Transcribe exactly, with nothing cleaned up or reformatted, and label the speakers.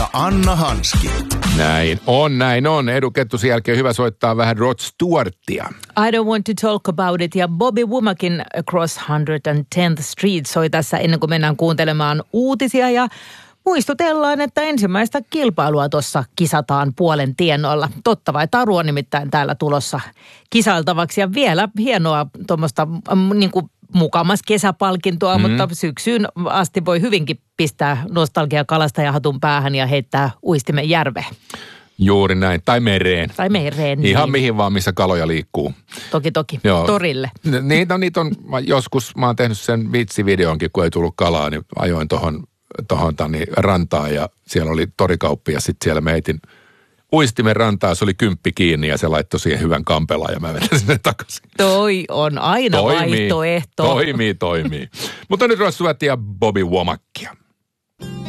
Speaker 1: ja Anna Hanski.
Speaker 2: Näin on, näin on. Edu Kettusen jälkeen hyvä soittaa vähän Rod Stewartia.
Speaker 3: I don't want to talk about it. Ja Bobby Womakin Across one tenth Street soi tässä ennen kuin mennään kuuntelemaan uutisia. Ja muistutellaan, että ensimmäistä kilpailua tuossa kisataan puolen tienoilla. Totta vai taru on nimittäin täällä tulossa kisailtavaksi. Ja vielä hienoa tuommoista niin kuin mukamas kesäpalkintoa, mm. mutta syksyyn asti voi hyvinkin pistää nostalgiakalasta ja hatun päähän ja heittää uistimen järveen.
Speaker 2: Juuri näin. Tai mereen.
Speaker 3: Tai mereen.
Speaker 2: Ihan
Speaker 3: niin.
Speaker 2: mihin vaan, missä kaloja liikkuu.
Speaker 3: Toki, toki.
Speaker 2: Joo.
Speaker 3: Torille.
Speaker 2: Niitä on, niitä on, joskus mä oon tehnyt sen vitsivideonkin, kun ei tullut kalaa, niin ajoin tohon, tohon tani rantaan ja siellä oli torikauppi ja sitten siellä mä heitin uistimen rantaa, se oli kymppi kiinni ja se laittoi siihen hyvän kampelaan ja mä vedän sinne takaisin.
Speaker 3: Toi on aina toimii, vaihtoehto.
Speaker 2: Toimii, toimii. Mutta nyt Rod Stewart ja Bobby Womakia.